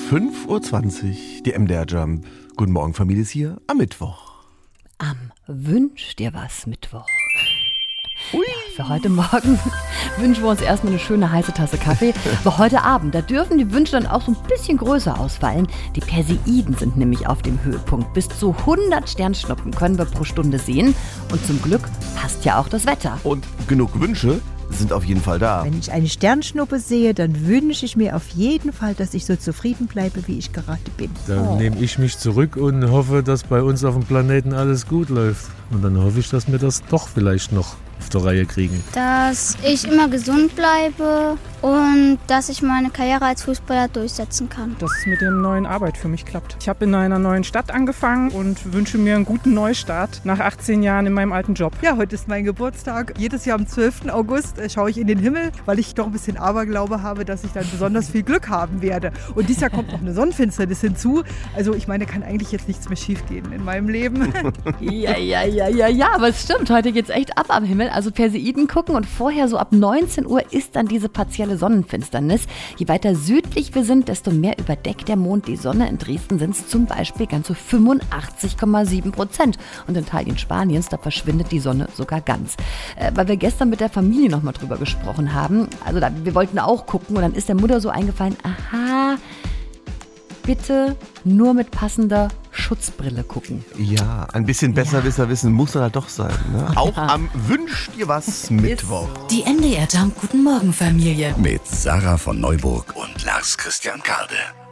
5:20 Uhr, die MDR Jump. Guten Morgen, Familie, ist hier am Mittwoch. Am Wünsch dir was Mittwoch. Ui. Ja, für heute Morgen wünschen wir uns erstmal eine schöne heiße Tasse Kaffee. Aber heute Abend, da dürfen die Wünsche dann auch so ein bisschen größer ausfallen. Die Perseiden sind nämlich auf dem Höhepunkt. Bis zu 100 Sternschnuppen können wir pro Stunde sehen. Und zum Glück passt ja auch das Wetter. Und genug Wünsche sind auf jeden Fall da. Wenn ich eine Sternschnuppe sehe, dann wünsche ich mir auf jeden Fall, dass ich so zufrieden bleibe, wie ich gerade bin. Da nehme ich mich zurück und hoffe, dass bei uns auf dem Planeten alles gut läuft. Und dann hoffe ich, dass wir das doch vielleicht noch auf der Reihe kriegen. Dass ich immer gesund bleibe und dass ich meine Karriere als Fußballer durchsetzen kann. Dass es mit der neuen Arbeit für mich klappt. Ich habe in einer neuen Stadt angefangen und wünsche mir einen guten Neustart nach 18 Jahren in meinem alten Job. Ja, heute ist mein Geburtstag. Jedes Jahr am 12. August schaue ich in den Himmel, weil ich doch ein bisschen Aberglaube habe, dass ich dann besonders viel Glück haben werde. Und dieses Jahr kommt noch eine Sonnenfinsternis hinzu. Also ich meine, kann eigentlich jetzt nichts mehr schiefgehen in meinem Leben. Ja, aber es stimmt, heute geht's echt ab am Himmel. Also Perseiden gucken und vorher so ab 19 Uhr ist dann diese partielle Sonnenfinsternis. Je weiter südlich wir sind, desto mehr überdeckt der Mond die Sonne. In Dresden sind es zum Beispiel ganze 85,7%. Und in Teilen Spaniens, da verschwindet die Sonne sogar ganz. Weil wir gestern mit der Familie nochmal drüber gesprochen haben. Also wir wollten auch gucken und dann ist der Mutter so eingefallen, aha, bitte nur mit passender Schutzbrille gucken. Ja, ein bisschen Besserwisser wissen muss er doch sein. Ne? Auch am Wünsch dir was Mittwoch. Die MDR Jump Guten Morgen Familie. Mit Sarah von Neuburg und Lars Christian Karde.